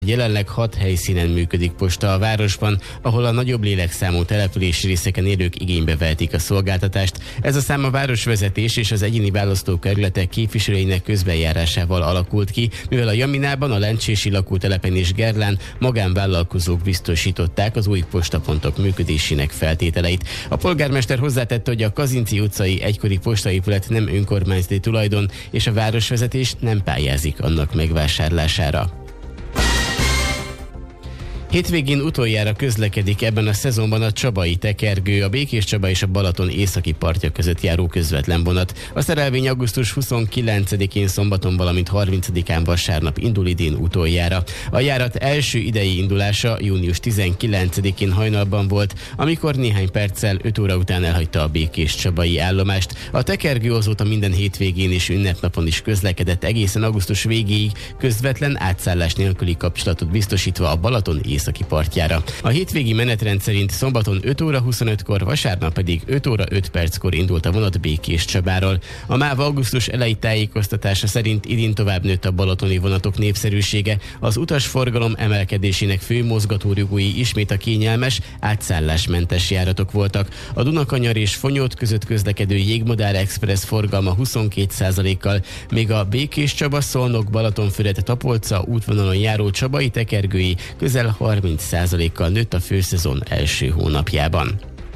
Jelenleg 6 helyszínen működik posta a városban, ahol a nagyobb lélekszámú települési részeken élők igénybe vehetik a szolgáltatást. Ez a szám a városvezetés és az egyéni választókerületek képviselőinek közbenjárásával alakult ki, mivel a Jaminában, a Lencsési lakótelepen és Gerlán magánvállalkozók biztosították az új postapontok működésének feltételeit. A polgármester hozzátette, hogy a Kazinczy utcai egykori postaépület nem önkormányzati tulajdon, és a városvezetés nem pályázik annak megvásárlására. Hétvégén utoljára közlekedik ebben a szezonban a Csabai tekergő, a Békéscsaba és a Balaton északi partja között járó közvetlen vonat. A szerelvény augusztus 29-én szombaton, valamint 30-án vasárnap indul idén utoljára. A járat első idei indulása június 19-én hajnalban volt, amikor néhány perccel 5 óra után elhagyta a békéscsabai állomást. A tekergő azóta minden hétvégén és ünnepnapon is közlekedett egészen augusztus végéig, közvetlen átszállás nélküli kapcsolatot biztosítva a Balaton északi partjára. A hétvégi menetrend szerint szombaton 5 óra 25-kor, vasárnap pedig 5 óra 5 perckor indult a vonat Békéscsabáról. A MÁV augusztus elejé tájékoztatása szerint idén tovább nőtt a balatoni vonatok népszerűsége. Az utasforgalom emelkedésének fő mozgatórugói ismét a kényelmes, átszállásmentes járatok voltak. A Dunakanyar és Fonyód között közlekedő Jégmadár Express forgalma 22%-kal, még a Békéscsaba, Szolnok, Balatonfüred, Tapolca útvonalon járó csabai tekergői közel 30%-kal nőtt a főszezon első hónapjában.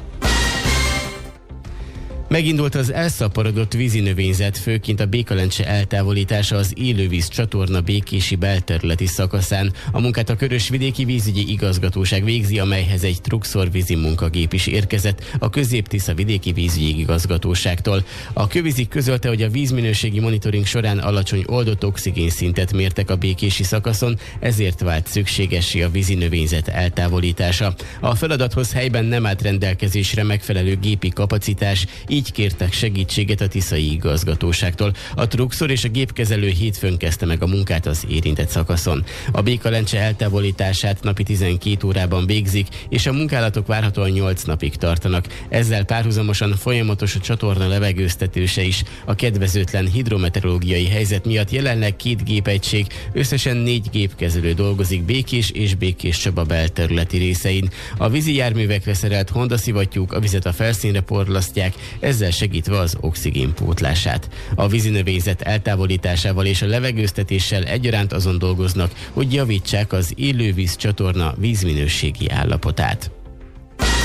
Megindult az elszaporodott vízinövényzet, főként a Békalencse eltávolítása az élővíz csatorna békési belterületi szakaszán. A munkát a Körös-vidéki vízügyi igazgatóság végzi, amelyhez egy trukszorvízi munkagép is érkezett a Közép-Tisza vidéki vízügyi igazgatóságtól. A Kövízik közölte, hogy a vízminőségi monitoring során alacsony oldott oxigénszintet mértek a békési szakaszon, ezért vált szükségessé a vízinövényzet eltávolítása. A feladathoz helyben nem állt rendelkezésre megfelelő gépi kapacitás, így kértek segítséget a tiszai igazgatóságtól. A trukszor és a gépkezelő hétfőn kezdte meg a munkát az érintett szakaszon. A Békalencse eltávolítását napi 12 órában végzik, és a munkálatok várhatóan 8 napig tartanak. Ezzel párhuzamosan folyamatos a csatorna levegőztetése is. A kedvezőtlen hidrometeorológiai helyzet miatt jelenleg 2 gépegység, összesen 4 gépkezelő dolgozik Békés és Békéscsaba belterületi részein. A vízi járművekre szerelt Honda szivattyúk a vizet a felszínre porlasztják, ezzel segítve az oxigén pótlását. A vízinövényzet eltávolításával és a levegőztetéssel egyaránt azon dolgoznak, hogy javítsák az élővíz csatorna vízminőségi állapotát.